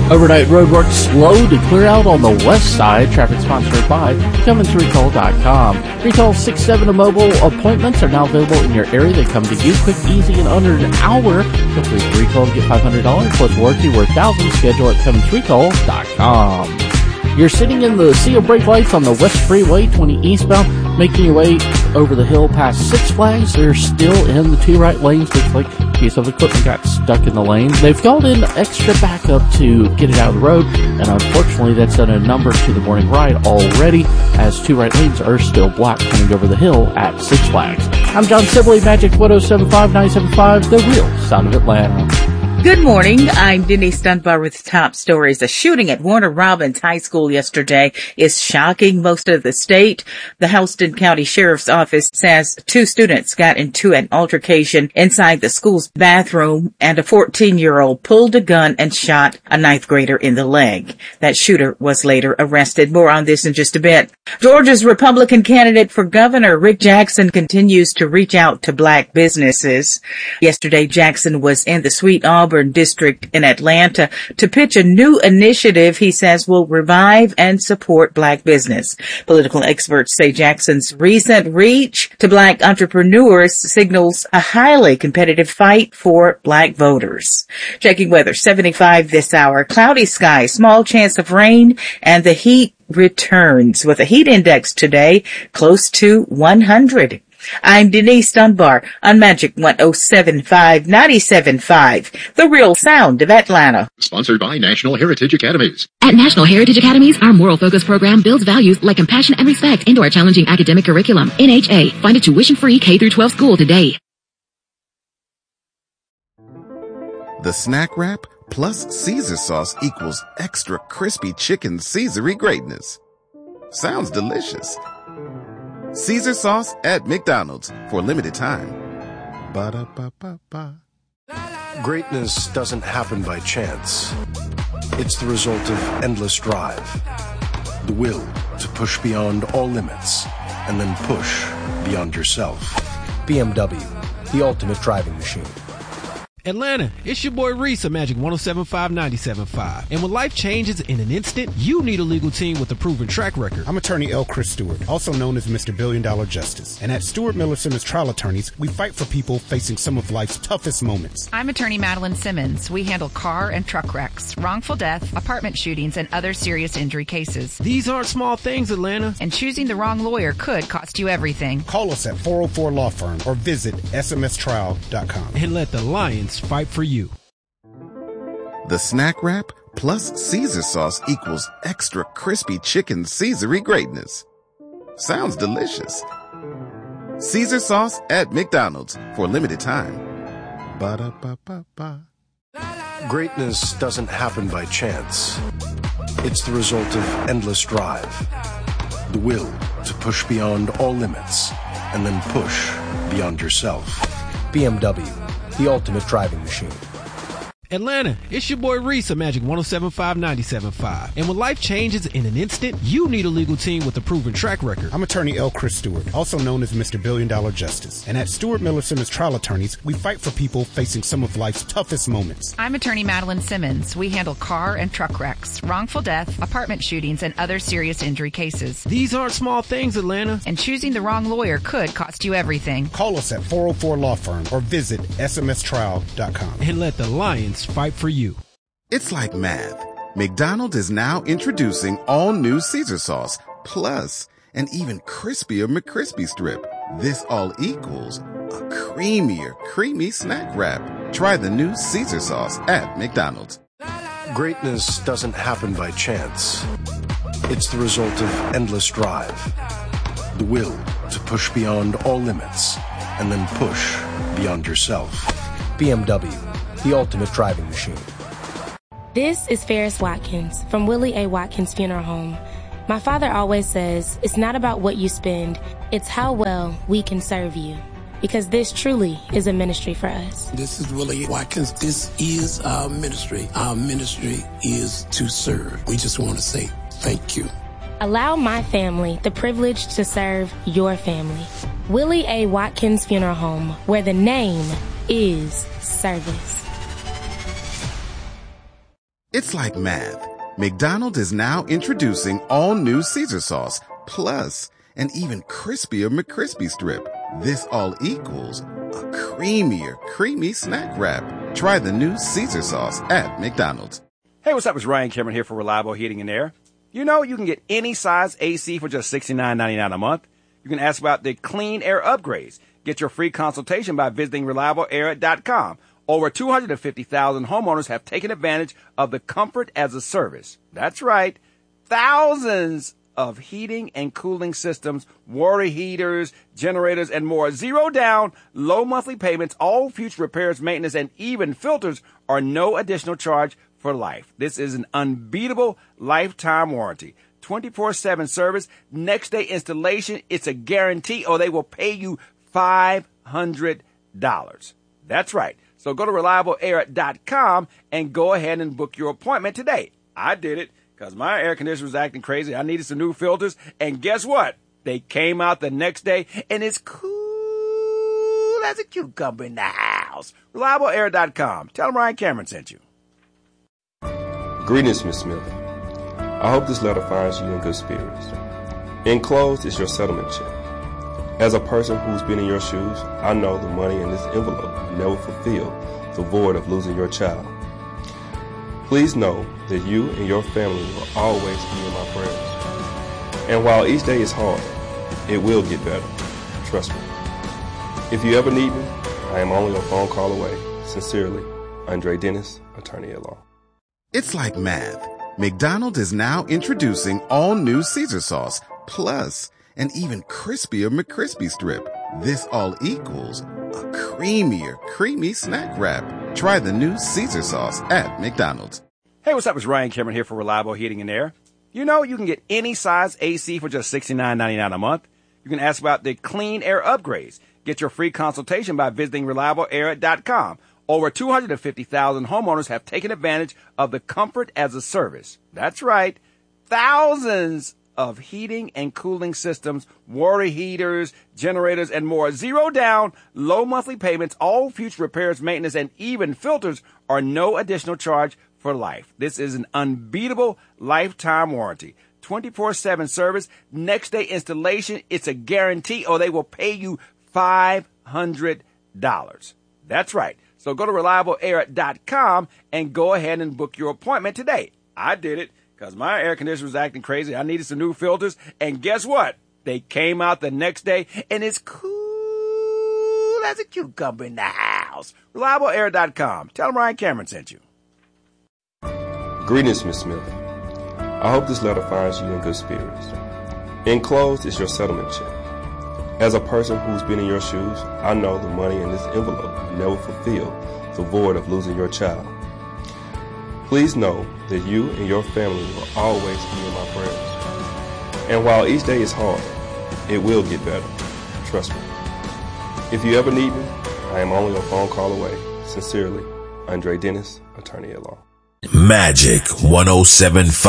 Overnight roadwork slow to clear out on the west side. Traffic sponsored by ComInToRecall.com. Recall 6-7 mobile appointments are now available in your area. They come to you quick, easy, and under an hour. Feel free to recall to get $500 plus warranty worth thousands. Schedule at ComInToRecall.com. You're sitting in the sea of brake lights on the West Freeway 20 eastbound, making your way over the hill past Six Flags. They're still in the two right lanes. Looks like a piece of equipment got stuck in the lane. They've called in extra backup to get it out of the road, and unfortunately that's done a number to the morning ride already, as two right lanes are still blocked coming over the hill at Six Flags. I'm John Sibley, Magic 107.5, 975, the real sound of Atlanta. Good morning. I'm Denise Dunbar with top stories. A shooting at Warner Robins High School yesterday is shocking most of the state. The Houston County Sheriff's Office says 2 students got into an altercation inside the school's bathroom, and a 14-year-old pulled a gun and shot a 9th grader in the leg. That shooter was later arrested. More on this in just a bit. Georgia's Republican candidate for governor, Rick Jackson, continues to reach out to black businesses. Yesterday, Jackson was in the Sweet Auburn district in Atlanta to pitch a new initiative he says will revive and support black business. Political experts say Jackson's recent reach to black entrepreneurs signals a highly competitive fight for black voters. Checking weather, 75 this hour, cloudy skies, small chance of rain, and the heat returns with a heat index today close to 100. I'm Denise Dunbar on Magic 107.5, 97.5, the real sound of Atlanta. Sponsored by National Heritage Academies. At National Heritage Academies, our moral focus program builds values like compassion and respect into our challenging academic curriculum. NHA, find a tuition-free K-12 school today. The snack wrap plus Caesar sauce equals extra crispy chicken Caesar-y greatness. Sounds delicious. Caesar sauce at McDonald's for a limited time. Ba-da-ba-ba-ba. Greatness doesn't happen by chance. It's the result of endless drive. The will to push beyond all limits and then push beyond yourself. BMW, the ultimate driving machine. Atlanta, it's your boy Reese of Magic 107.5, 97.5. And when life changes in an instant, you need a legal team with a proven track record. I'm attorney L. Chris Stewart, also known as Mr. Billion Dollar Justice. And at Stewart Miller Simmons Trial Attorneys, we fight for people facing some of life's toughest moments. I'm attorney Madeline Simmons. We handle car and truck wrecks, wrongful death, apartment shootings, and other serious injury cases. These aren't small things, Atlanta. And choosing the wrong lawyer could cost you everything. Call us at 404 Law Firm or visit smstrial.com. And let the Lions fight for you. The snack wrap plus Caesar sauce equals extra crispy chicken Caesar-y greatness. Sounds delicious. Caesar sauce at McDonald's for a limited time. Ba-da-ba-ba-ba. Greatness doesn't happen by chance. It's the result of endless drive. The will to push beyond all limits and then push beyond yourself. BMW, the ultimate driving machine. Atlanta, it's your boy Reese of Magic 107.5, 97.5. And when life changes in an instant, you need a legal team with a proven track record. I'm attorney L. Chris Stewart, also known as Mr. Billion Dollar Justice. And at Stewart Miller Simmons Trial Attorneys, we fight for people facing some of life's toughest moments. I'm attorney Madeline Simmons. We handle car and truck wrecks, wrongful death, apartment shootings, and other serious injury cases. These aren't small things, Atlanta. And choosing the wrong lawyer could cost you everything. Call us at 404 Law Firm or visit smstrial.com. And let the Lions fight for you. It's like math. McDonald's is now introducing all new Caesar sauce, plus an even crispier McCrispy strip. This all equals a creamier, creamy snack wrap. Try the new Caesar sauce at McDonald's. Greatness doesn't happen by chance. It's the result of endless drive. The will to push beyond all limits and then push beyond yourself. BMW, the ultimate driving machine. This is Ferris Watkins from Willie A. Watkins Funeral Home. My father always says it's not about what you spend, it's how well we can serve you. Because this truly is a ministry for us. This is Willie Watkins. This is our ministry. Our ministry is to serve. We just want to say thank you. Allow my family the privilege to serve your family. Willie A. Watkins Funeral Home, where the name is service. It's like math. McDonald's is now introducing all new Caesar sauce, plus an even crispier McCrispy strip. This all equals a creamier, creamy snack wrap. Try the new Caesar sauce at McDonald's. Hey, what's up? It's Ryan Cameron here for Reliable Heating and Air. You know, you can get any size AC for just $69.99 a month. You can ask about the clean air upgrades. Get your free consultation by visiting ReliableAir.com. Over 250,000 homeowners have taken advantage of the comfort as a service. That's right. Thousands of heating and cooling systems, water heaters, generators, and more. Zero down, low monthly payments, all future repairs, maintenance, and even filters are no additional charge for life. This is an unbeatable lifetime warranty. 24/7 service, next day installation. It's a guarantee, or they will pay you $500. That's right. So go to ReliableAir.com and go ahead and book your appointment today. I did it because my air conditioner was acting crazy. I needed some new filters. And guess what? They came out the next day, and it's cool as a cucumber in the house. ReliableAir.com. Tell them Ryan Cameron sent you. Greetings, Miss Smith. I hope this letter finds you in good spirits. Enclosed is your settlement check. As a person who's been in your shoes, I know the money in this envelope will never fulfill the void of losing your child. Please know that you and your family will always be in my prayers. And while each day is hard, it will get better. Trust me. If you ever need me, I am only a phone call away. Sincerely, Andre Dennis, attorney at law. It's like math. McDonald's is now introducing all new Caesar sauce, plus an even crispier McCrispy strip. This all equals a creamier, creamy snack wrap. Try the new Caesar sauce at McDonald's. Hey, what's up? It's Ryan Cameron here for Reliable Heating and Air. You know, you can get any size AC for just $69.99 a month. You can ask about the clean air upgrades. Get your free consultation by visiting ReliableAir.com. Over 250,000 homeowners have taken advantage of the comfort as a service. That's right. Thousands of heating and cooling systems, water heaters, generators, and more. Zero down, low monthly payments, all future repairs, maintenance, and even filters are no additional charge for life. This is an unbeatable lifetime warranty. 24/7 service, next day installation. It's a guarantee, or they will pay you $500. That's right. So go to ReliableAir.com and go ahead and book your appointment today. I did it because my air conditioner was acting crazy. I needed some new filters. And guess what? They came out the next day, and it's cool as a cucumber in the house. ReliableAir.com. Tell them Ryan Cameron sent you. Greetings, Miss Smith. I hope this letter finds you in good spirits. Enclosed is your settlement check. As a person who's been in your shoes, I know the money in this envelope will never fulfill the void of losing your child. Please know that you and your family will always be in my prayers. And while each day is hard, it will get better. Trust me. If you ever need me, I am only a phone call away. Sincerely, Andre Dennis, attorney at law. Magic 107.5.